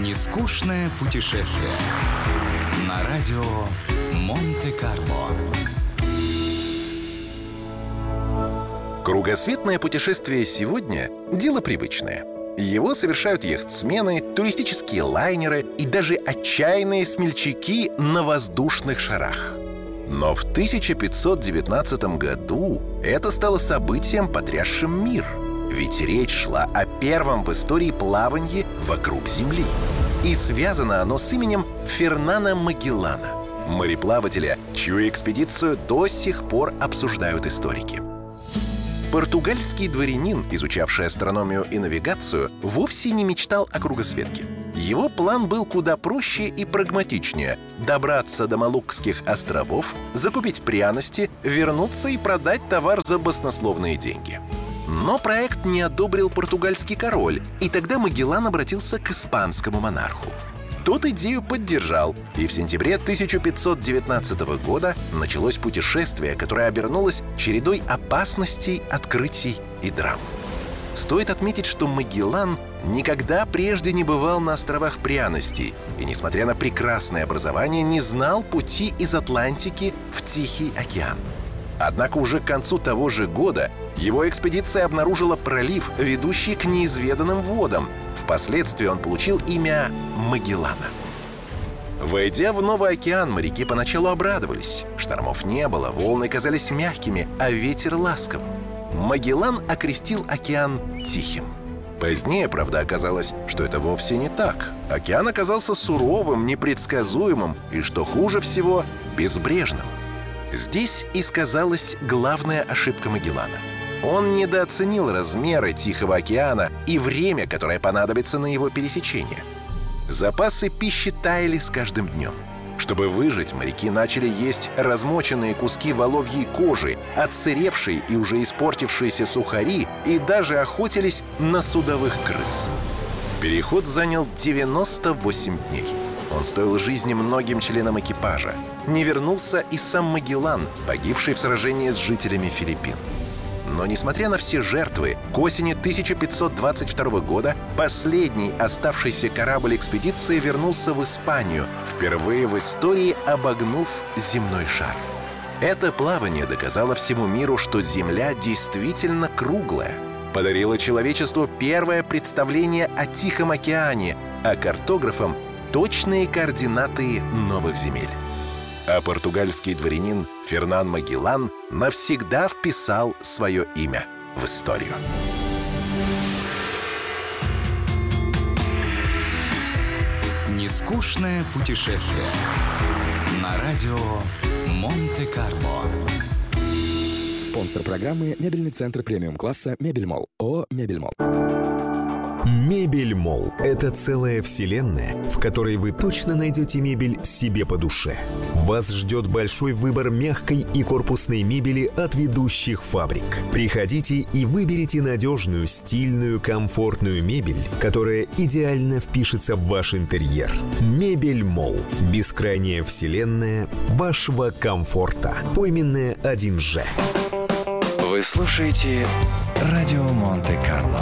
Нескучное путешествие на радио Монте-Карло. Кругосветное путешествие сегодня – дело привычное. Его совершают яхтсмены, туристические лайнеры и даже отчаянные смельчаки на воздушных шарах. Но в 1519 году это стало событием, потрясшим мир. Ведь речь шла о первом в истории плавании вокруг Земли. И связано оно с именем Фернана Магеллана, мореплавателя, чью экспедицию до сих пор обсуждают историки. Португальский дворянин, изучавший астрономию и навигацию, вовсе не мечтал о кругосветке. Его план был куда проще и прагматичнее – добраться до Малукских островов, закупить пряности, вернуться и продать товар за баснословные деньги. Но проект не одобрил португальский король, и тогда Магеллан обратился к испанскому монарху. Тот идею поддержал, и в сентябре 1519 года началось путешествие, которое обернулось чередой опасностей, открытий и драм. Стоит отметить, что Магеллан никогда прежде не бывал на островах пряностей и, несмотря на прекрасное образование, не знал пути из Атлантики в Тихий океан. Однако уже к концу того же года его экспедиция обнаружила пролив, ведущий к неизведанным водам. Впоследствии он получил имя Магеллана. Войдя в Новый океан, моряки поначалу обрадовались. Штормов не было, волны казались мягкими, а ветер ласковым. Магеллан окрестил океан Тихим. Позднее, правда, оказалось, что это вовсе не так. Океан оказался суровым, непредсказуемым и, что хуже всего, безбрежным. Здесь и сказалась главная ошибка Магеллана. Он недооценил размеры Тихого океана и время, которое понадобится на его пересечение. Запасы пищи таяли с каждым днем. Чтобы выжить, моряки начали есть размоченные куски воловьей кожи, отсыревшие и уже испортившиеся сухари, и даже охотились на судовых крыс. Переход занял 98 дней. Он стоил жизни многим членам экипажа. Не вернулся и сам Магеллан, погибший в сражении с жителями Филиппин. Но, несмотря на все жертвы, к осени 1522 года последний оставшийся корабль экспедиции вернулся в Испанию, впервые в истории обогнув земной шар. Это плавание доказало всему миру, что Земля действительно круглая. Подарило человечеству первое представление о Тихом океане, а картографам — точные координаты новых земель. А португальский дворянин Фернан Магеллан навсегда вписал свое имя в историю. Нескучное путешествие на радио Монте-Карло. Спонсор программы — мебельный центр премиум-класса «Мебельмолл». ООО «Мебельмолл». Мебельмолл – это целая вселенная, в которой вы точно найдете мебель себе по душе. Вас ждет большой выбор мягкой и корпусной мебели от ведущих фабрик. Приходите и выберите надежную, стильную, комфортную мебель, которая идеально впишется в ваш интерьер. Мебельмолл – бескрайняя вселенная вашего комфорта. Пойменная 1Ж. Вы слушаете радио Монте-Карло.